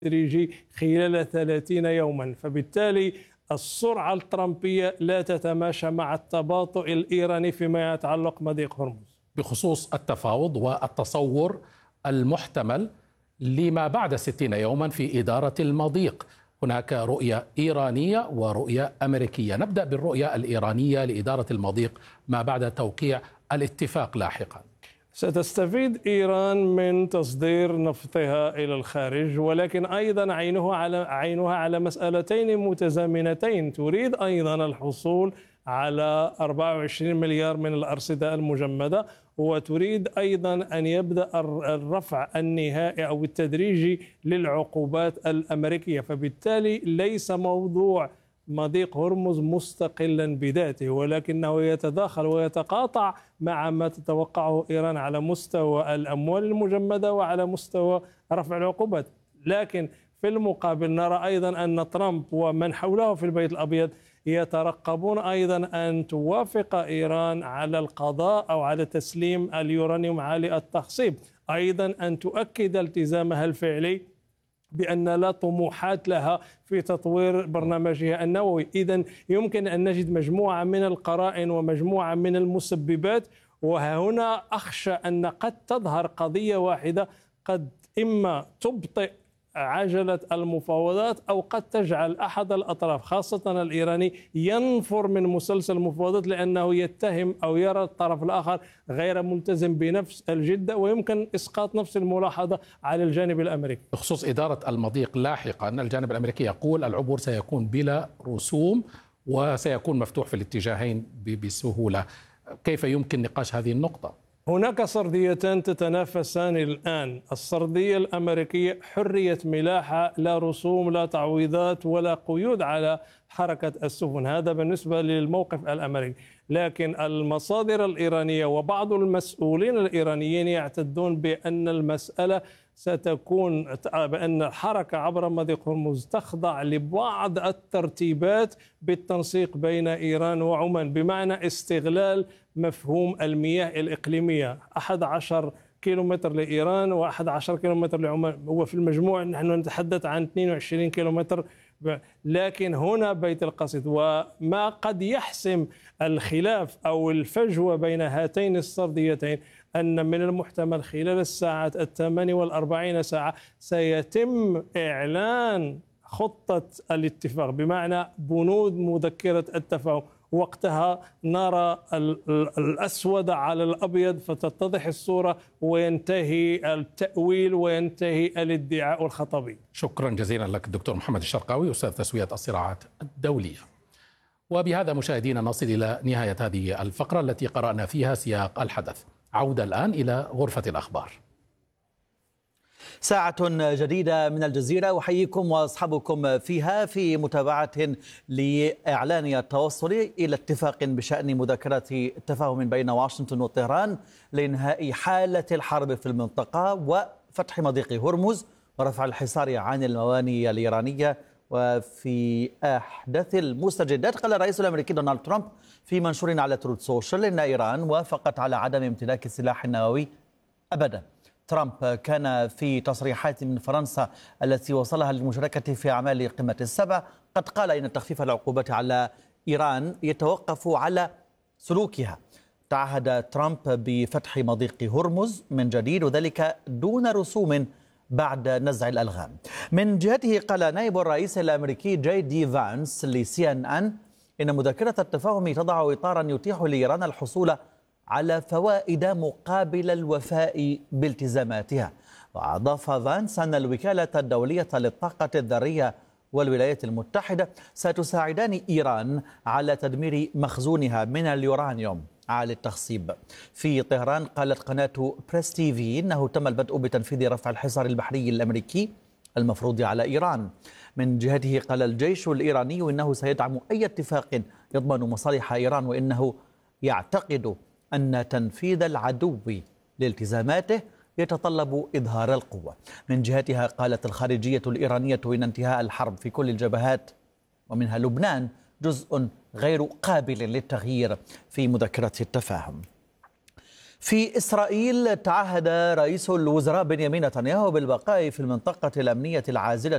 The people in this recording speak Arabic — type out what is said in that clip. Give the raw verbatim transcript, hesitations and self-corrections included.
تدريجي خلال ثلاثين يوما، فبالتالي السرعة الترامبية لا تتماشى مع التباطؤ الإيراني فيما يتعلق مضيق هرمز. بخصوص التفاوض والتصور المحتمل لما بعد ستين يوما في إدارة المضيق، هناك رؤية إيرانية ورؤية أمريكية. نبدأ بالرؤية الإيرانية لإدارة المضيق ما بعد توقيع الاتفاق لاحقا. ستستفيد إيران من تصدير نفطها إلى الخارج، ولكن أيضا عينها على عينها على مسألتين متزامنتين. تريد أيضا الحصول على أربعة وعشرين مليار من الأرصدة المجمدة، وتريد أيضا أن يبدأ الرفع النهائي أو التدريجي للعقوبات الأمريكية. فبالتالي ليس موضوع مضيق هرمز مستقلا بذاته، ولكنه يتداخل ويتقاطع مع ما تتوقعه إيران على مستوى الأموال المجمدة وعلى مستوى رفع العقوبات. لكن في المقابل نرى أيضا أن ترامب ومن حوله في البيت الأبيض يترقبون أيضا أن توافق إيران على القضاء أو على تسليم اليورانيوم عالي التخصيب، أيضا أن تؤكد التزامها الفعلي بأن لا طموحات لها في تطوير برنامجها النووي. إذن يمكن أن نجد مجموعة من القرائن ومجموعة من المسببات، وهنا أخشى أن قد تظهر قضية واحدة قد إما تبطئ عجلة المفاوضات أو قد تجعل أحد الأطراف خاصة الإيراني ينفر من مسلسل المفاوضات، لأنه يتهم أو يرى الطرف الآخر غير ملتزم بنفس الجدة، ويمكن إسقاط نفس الملاحظة على الجانب الأمريكي. بخصوص إدارة المضيق لاحقا، الجانب الأمريكي يقول العبور سيكون بلا رسوم وسيكون مفتوح في الاتجاهين بسهولة. كيف يمكن نقاش هذه النقطة؟ هناك سرديتان تتنافسان الآن. السردية الأمريكية حرية ملاحة، لا رسوم لا تعويضات ولا قيود على حركة السفن، هذا بالنسبة للموقف الأمريكي. لكن المصادر الإيرانية وبعض المسؤولين الإيرانيين يعتدون بأن المسألة ستكون بأن الحركة عبر مضيق هرمز تخضع لبعض الترتيبات بالتنسيق بين إيران وعمان، بمعنى استغلال مفهوم المياه الإقليمية، أحد عشر كيلومتر لإيران وأحد عشر كيلومتر لعمان، هو في المجموع نحن نتحدث عن اثنين وعشرين كيلومتر. لكن هنا بيت القصيد، وما قد يحسم الخلاف أو الفجوة بين هاتين السرديتين أن من المحتمل خلال الساعات الثمان والأربعين ساعة سيتم إعلان خطة الاتفاق، بمعنى بنود مذكرة التفاهم. وقتها نرى الأسود على الأبيض فتتضح الصورة وينتهي التأويل وينتهي الادعاء الخطبي. شكرا جزيلا لك دكتور محمد الشرقاوي، أستاذ تسوية الصراعات الدولية. وبهذا مشاهدينا نصل إلى نهاية هذه الفقرة التي قرأنا فيها سياق الحدث. عودة الآن إلى غرفة الأخبار. ساعة جديدة من الجزيرة، وحييكم وأصحابكم فيها في متابعة لإعلان التوصل إلى اتفاق بشأن مذكرة التفاهم بين واشنطن وطهران لإنهاء حالة الحرب في المنطقة وفتح مضيق هرمز ورفع الحصار عن الموانئ الإيرانية. وفي أحدث المستجدات قال الرئيس الأمريكي دونالد ترامب في منشور على تروث سوشيال إن إيران وافقت على عدم امتلاك السلاح النووي أبدا. ترامب كان في تصريحات من فرنسا التي وصلها للمشاركة في أعمال قمة السبع قد قال إن تخفيف العقوبات على إيران يتوقف على سلوكها. تعهد ترامب بفتح مضيق هرمز من جديد، وذلك دون رسوم بعد نزع الألغام. من جهته قال نائب الرئيس الأمريكي جي دي فانس لسي ان ان إن مذكرة التفاهم تضع إطارا يتيح لإيران الحصول على فوائد مقابل الوفاء بالتزاماتها. وأضاف فانس أن الوكالة الدولية للطاقة الذرية والولايات المتحدة ستساعدان إيران على تدمير مخزونها من اليورانيوم عالي التخصيب. في طهران قالت قناة بريس تي في إنه تم البدء بتنفيذ رفع الحصار البحري الأمريكي المفروض على إيران. من جهته قال الجيش الإيراني إنه سيدعم أي اتفاق يضمن مصالح إيران، وإنه يعتقد أن تنفيذ العدو لالتزاماته يتطلب إظهار القوة. من جهتها قالت الخارجية الإيرانية إن انتهاء الحرب في كل الجبهات ومنها لبنان جزء غير قابل للتغيير في مذكرة التفاهم. في إسرائيل تعهد رئيس الوزراء بنيامين نتنياهو بالبقاء في المنطقة الأمنية العازلة